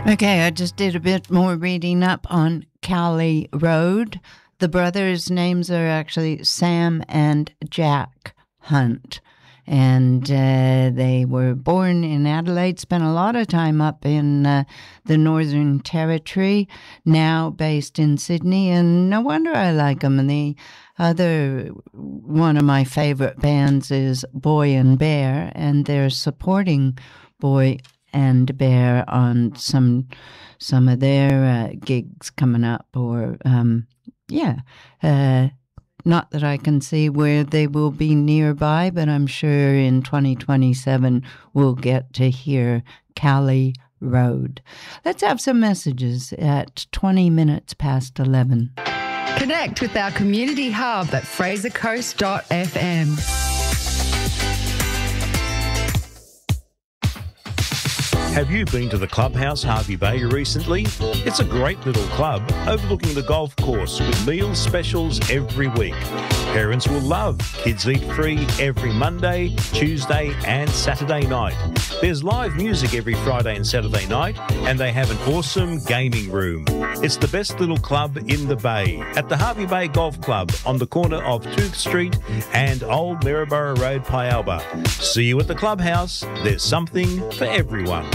Okay, I just did a bit more reading up on Cowley Road. The brothers' names are actually Sam and Jack Hunt. And they were born in Adelaide, spent a lot of time up in the Northern Territory, now based in Sydney. And no wonder I like them. And the other one of my favorite bands is Boy and Bear, and they're supporting Boy and Bear on some of their gigs coming up, or not that I can see where they will be nearby, but I'm sure in 2027 we'll get to hear Cowley Road. Let's have some messages at 20 minutes past 11. Connect with our community hub at frasercoast.fm. Have you been to the Clubhouse Hervey Bay recently? It's a great little club overlooking the golf course with meal specials every week. Parents will love Kids Eat Free every Monday, Tuesday and Saturday night. There's live music every Friday and Saturday night, and they have an awesome gaming room. It's the best little club in the Bay at the Hervey Bay Golf Club on the corner of Tooth Street and Old Maryborough Road, Pialba. See you at the Clubhouse. There's something for everyone.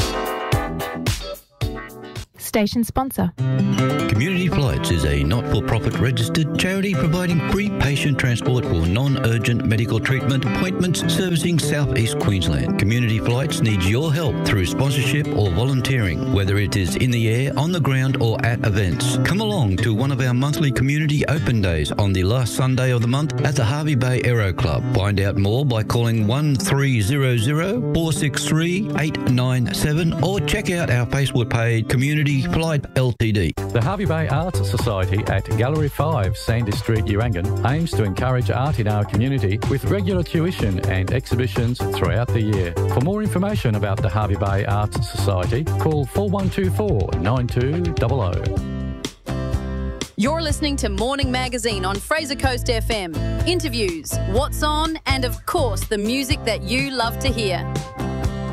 Station sponsor. Community Flights is a not-for-profit registered charity providing free patient transport for non-urgent medical treatment appointments servicing South East Queensland. Community Flights needs your help through sponsorship or volunteering, whether it is in the air, on the ground or at events. Come along to one of our monthly community open days on the last Sunday of the month at the Hervey Bay Aero Club. Find out more by calling 1300 463 897 or check out our Facebook page, Community Flight Ltd. The Hervey Bay Arts Society at Gallery 5, Sandy Street, Urangan, aims to encourage art in our community with regular tuition and exhibitions throughout the year. For more information about the Hervey Bay Arts Society, call 4124 9200. You're listening to Morning Magazine on Fraser Coast FM. Interviews, what's on, and of course the music that you love to hear.